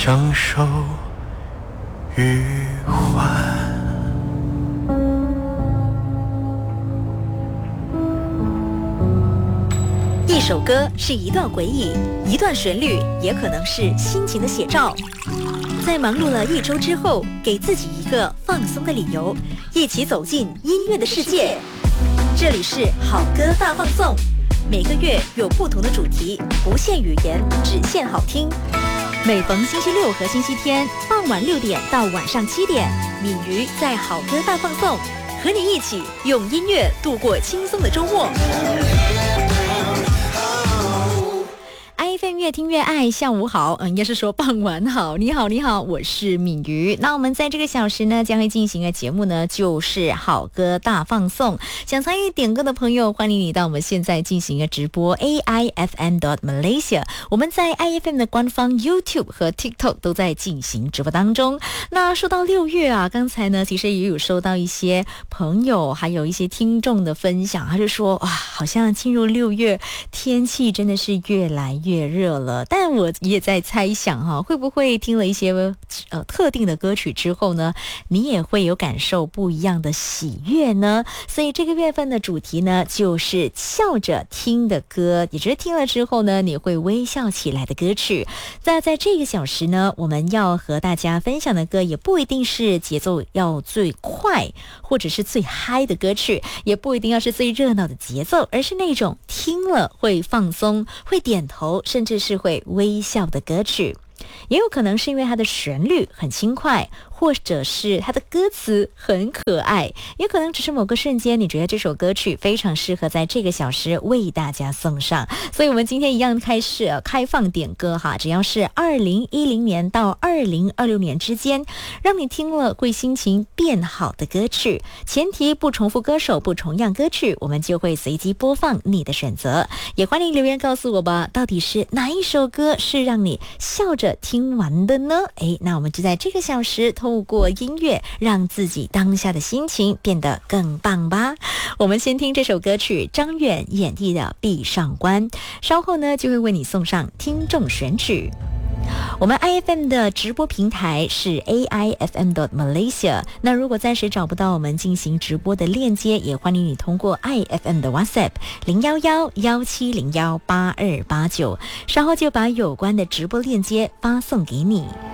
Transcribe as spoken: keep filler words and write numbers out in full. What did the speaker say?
享受余欢。 一首歌是一段回忆，一段旋律也可能是心情的写照。在忙碌了一周之后，给自己一个放松的理由，一起走进音乐的世界。这里是好歌大放送，每个月有不同的主题，不限语言，只限好听。每逢星期六和星期天傍晚六点到晚上七点，敏瑜在好歌大放送，和你一起用音乐度过轻松的周末。I F M 越听越爱，下午好，嗯，应该是说傍晚好。你好，你好，我是敏瑜。那我们在这个小时呢，将会进行的节目呢，就是好歌大放送。想参与点歌的朋友，欢迎你到我们现在进行的直播 A I F M dot Malaysia。我们在 I F M 的官方 YouTube 和 TikTok 都在进行直播当中。那说到六月啊，刚才呢，其实也有收到一些朋友还有一些听众的分享，他就说哇，好像进入六月，天气真的是越来越热了，但我也在猜想哈，会不会听了一些呃特定的歌曲之后呢，你也会有感受不一样的喜悦呢？所以这个月份的主题呢，就是笑着听的歌，也就是听了之后呢，你会微笑起来的歌曲。那在这个小时呢，我们要和大家分享的歌也不一定是节奏要最快或者是最嗨的歌曲，也不一定要是最热闹的节奏，而是那种听了会放松，会点头，甚至是会微笑的歌曲。也有可能是因为它的旋律很轻快，或者是它的歌词很可爱，也可能只是某个瞬间你觉得这首歌曲非常适合在这个小时为大家送上。所以我们今天一样开始、呃、开放点歌哈，只要是二零一零年到二零二六年之间让你听了会心情变好的歌曲，前提不重复歌手，不重样歌曲，我们就会随机播放你的选择。也欢迎留言告诉我吧，到底是哪一首歌是让你笑着听完的呢？诶，那我们就在这个小时透过音乐让自己当下的心情变得更棒吧。我们先听这首歌曲，张远演绎的《闭上关》，稍后呢就会为你送上听众选曲。我们 I F M 的直播平台是 A I F M dot Malaysia。 那如果暂时找不到我们进行直播的链接，也欢迎你通过 I F M 的 WhatsApp 零一一一七零一八二八九，稍后就把有关的直播链接发送给你。